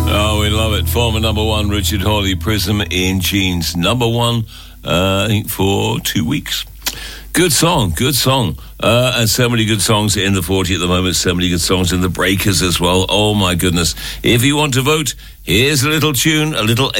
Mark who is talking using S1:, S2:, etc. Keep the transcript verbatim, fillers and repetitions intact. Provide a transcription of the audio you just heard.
S1: Oh, we love it. Former number one, Richard Hawley, Prism in Jeans. Number one, uh, I think, for two weeks. Good song, good song. Uh, and so many good songs in the forty at the moment. So many good songs in the Breakers as well. Oh, my goodness. If you want to vote, here's a little tune, a little